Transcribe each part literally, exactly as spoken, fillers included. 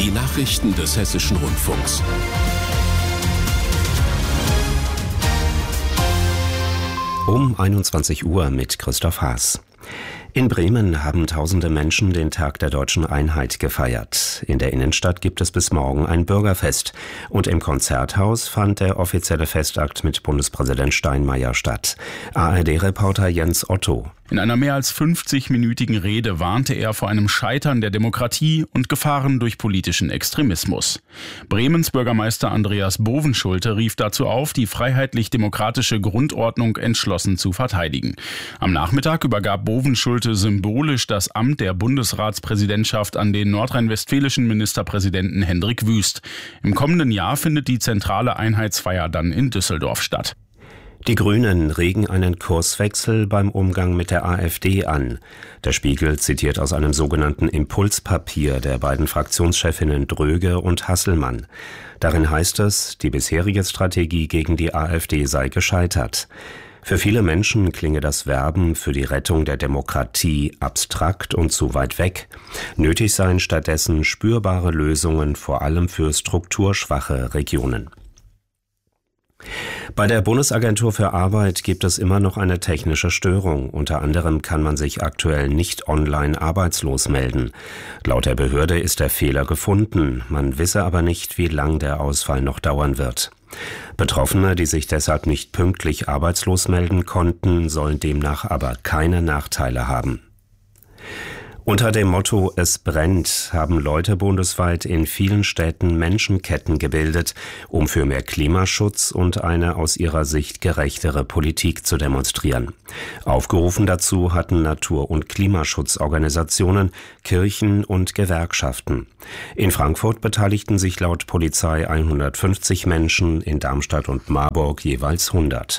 Die Nachrichten des Hessischen Rundfunks. Um einundzwanzig Uhr mit Christoph Haas. In Bremen haben tausende Menschen den Tag der Deutschen Einheit gefeiert. In der Innenstadt gibt es bis morgen ein Bürgerfest. Und im Konzerthaus fand der offizielle Festakt mit Bundespräsident Steinmeier statt. A R D-Reporter Jens Otto. In einer mehr als fünfzig-minütigen Rede warnte er vor einem Scheitern der Demokratie und Gefahren durch politischen Extremismus. Bremens Bürgermeister Andreas Bovenschulte rief dazu auf, die freiheitlich-demokratische Grundordnung entschlossen zu verteidigen. Am Nachmittag übergab Bovenschulte symbolisch das Amt der Bundesratspräsidentschaft an den nordrhein-westfälischen Ministerpräsidenten Hendrik Wüst. Im kommenden Jahr findet die zentrale Einheitsfeier dann in Düsseldorf statt. Die Grünen regen einen Kurswechsel beim Umgang mit der AfD an. Der Spiegel zitiert aus einem sogenannten Impulspapier der beiden Fraktionschefinnen Dröge und Hasselmann. Darin heißt es, die bisherige Strategie gegen die AfD sei gescheitert. Für viele Menschen klinge das Werben für die Rettung der Demokratie abstrakt und zu weit weg. Nötig seien stattdessen spürbare Lösungen, vor allem für strukturschwache Regionen. Bei der Bundesagentur für Arbeit gibt es immer noch eine technische Störung. Unter anderem kann man sich aktuell nicht online arbeitslos melden. Laut der Behörde ist der Fehler gefunden. Man wisse aber nicht, wie lang der Ausfall noch dauern wird. Betroffene, die sich deshalb nicht pünktlich arbeitslos melden konnten, sollen demnach aber keine Nachteile haben. Unter dem Motto "Es brennt" haben Leute bundesweit in vielen Städten Menschenketten gebildet, um für mehr Klimaschutz und eine aus ihrer Sicht gerechtere Politik zu demonstrieren. Aufgerufen dazu hatten Natur- und Klimaschutzorganisationen, Kirchen und Gewerkschaften. In Frankfurt beteiligten sich laut Polizei hundertfünfzig Menschen, in Darmstadt und Marburg jeweils hundert.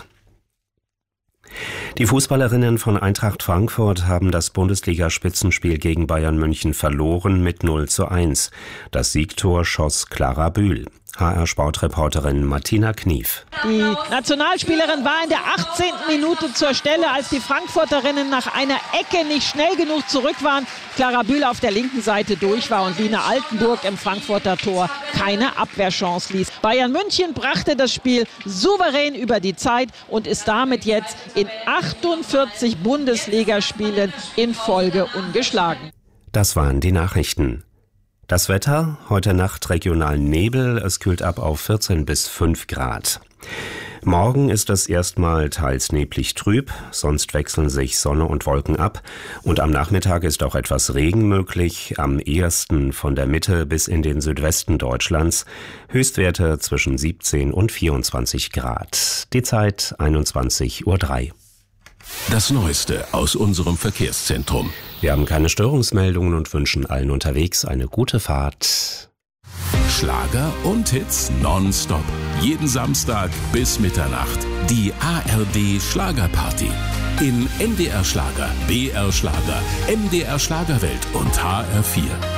Die Fußballerinnen von Eintracht Frankfurt haben das Bundesliga-Spitzenspiel gegen Bayern München verloren mit null zu eins. Das Siegtor schoss Clara Bühl. H R-Sportreporterin Martina Knief. Die Nationalspielerin war in der achtzehnten Minute zur Stelle, als die Frankfurterinnen nach einer Ecke nicht schnell genug zurück waren. Clara Bühl auf der linken Seite durch war und Lina Altenburg im Frankfurter Tor keine Abwehrchance ließ. Bayern München brachte das Spiel souverän über die Zeit und ist damit jetzt in achtundvierzig Bundesligaspielen in Folge ungeschlagen. Das waren die Nachrichten. Das Wetter, heute Nacht regional Nebel, es kühlt ab auf vierzehn bis fünf Grad. Morgen ist es erstmal teils neblig trüb, sonst wechseln sich Sonne und Wolken ab und am Nachmittag ist auch etwas Regen möglich, am ehesten von der Mitte bis in den Südwesten Deutschlands, Höchstwerte zwischen siebzehn und vierundzwanzig Grad. Die Zeit einundzwanzig Uhr drei. Das Neueste aus unserem Verkehrszentrum. Wir haben keine Störungsmeldungen und wünschen allen unterwegs eine gute Fahrt. Schlager und Hits nonstop. Jeden Samstag bis Mitternacht. Die A R D Schlagerparty. In N D R Schlager, B R Schlager, M D R Schlagerwelt und H R vier.